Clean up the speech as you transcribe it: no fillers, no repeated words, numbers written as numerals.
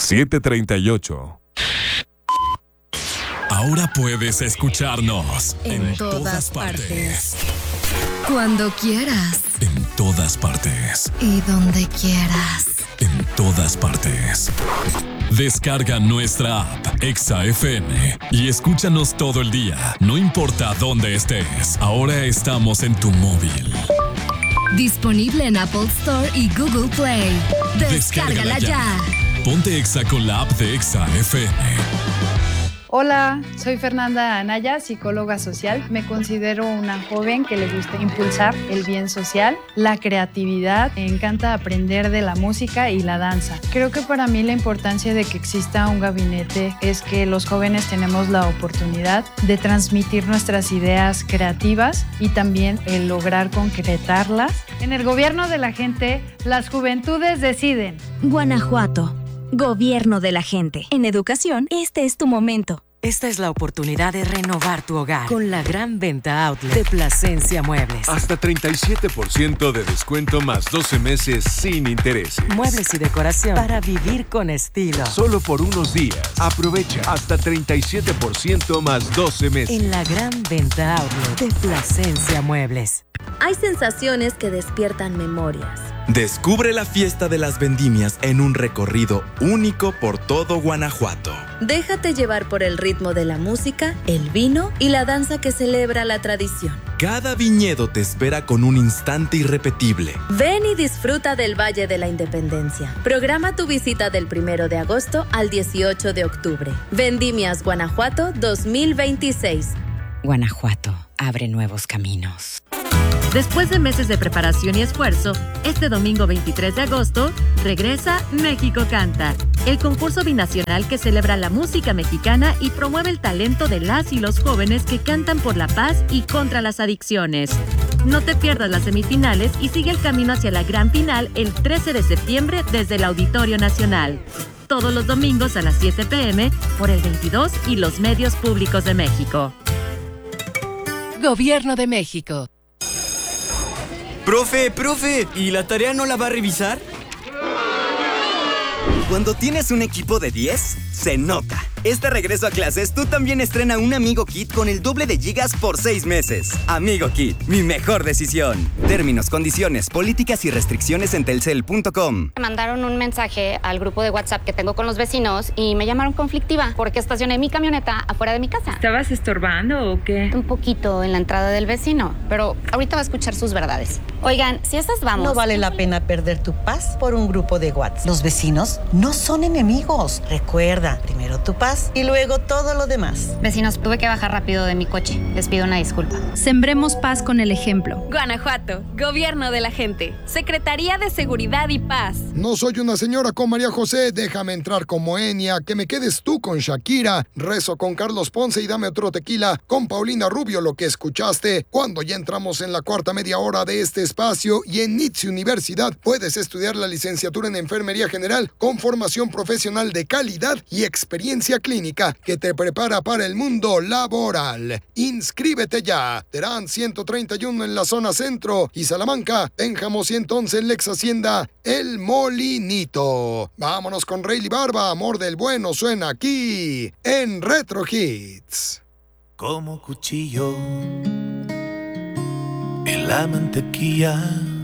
7:38. Ahora puedes escucharnos en todas partes. Cuando quieras. En todas partes. Y donde quieras. En todas partes. Descarga nuestra app Exa FM y escúchanos todo el día, no importa dónde estés. Ahora estamos en tu móvil. Disponible en Apple Store y Google Play. Descárgala ya. Ponte Exa con la app de Exa FM. Hola, soy Fernanda Anaya, psicóloga social. Me considero una joven que le gusta impulsar el bien social, la creatividad. Me encanta aprender de la música y la danza. Creo que para mí la importancia de que exista un gabinete es que los jóvenes tenemos la oportunidad de transmitir nuestras ideas creativas y también el lograr concretarlas. En el gobierno de la gente, las juventudes deciden. Guanajuato. Gobierno de la gente. En educación, este es tu momento. Esta es la oportunidad de renovar tu hogar con la gran venta outlet de Plasencia Muebles. Hasta 37% de descuento más 12 meses sin intereses. Muebles y decoración para vivir con estilo. Solo por unos días. Aprovecha hasta 37% más 12 meses. En la gran venta outlet de Plasencia Muebles. Hay sensaciones que despiertan memorias. Descubre la fiesta de las vendimias en un recorrido único por todo Guanajuato. Déjate llevar por el ritmo de la música, el vino y la danza que celebra la tradición. Cada viñedo te espera con un instante irrepetible. Ven y disfruta del Valle de la Independencia. Programa tu visita del 1 de agosto al 18 de octubre. Vendimias Guanajuato 2026. Guanajuato abre nuevos caminos. Después de meses de preparación y esfuerzo, este domingo 23 de agosto regresa México Canta, el concurso binacional que celebra la música mexicana y promueve el talento de las y los jóvenes que cantan por la paz y contra las adicciones. No te pierdas las semifinales y sigue el camino hacia la gran final el 13 de septiembre desde el Auditorio Nacional. Todos los domingos a las 7 p.m. por el 22 y los medios públicos de México. Gobierno de México. Profe, ¿y la tarea no la va a revisar? Cuando tienes un equipo de 10, se nota. Este regreso a clases, tú también estrena un Amigo Kit con el doble de gigas por 6 meses. Amigo Kit, mi mejor decisión. Términos, condiciones, políticas y restricciones en telcel.com. Me mandaron un mensaje al grupo de WhatsApp que tengo con los vecinos y me llamaron conflictiva porque estacioné mi camioneta afuera de mi casa. ¿Estabas estorbando o qué? Un poquito en la entrada del vecino, pero ahorita va a escuchar sus verdades. Oigan, si esas vamos... No vale la pena perder tu paz por un grupo de WhatsApp. Los vecinos no son enemigos. Recuerda, primero tu paz y luego todo lo demás. Vecinos, tuve que bajar rápido de mi coche. Les pido una disculpa. Sembremos paz con el ejemplo. Guanajuato, Gobierno de la Gente, Secretaría de Seguridad y Paz. No soy una señora con María José, déjame entrar con Moenia, que me quedes tú con Shakira. Rezo con Carlos Ponce y dame otro tequila con Paulina Rubio, lo que escuchaste. Cuando ya entramos en la cuarta media hora de este espacio y en NITS Universidad puedes estudiar la licenciatura en Enfermería General con formación profesional de calidad y experiencia clínica que te prepara para el mundo laboral. Inscríbete ya. Terán 131 en la zona centro y Salamanca, Pénjamo 111 en Lex Hacienda, El Molinito. Vámonos con Rayleigh Barba, Amor del Bueno suena aquí en Retro Hits. Como cuchillo en la mantequilla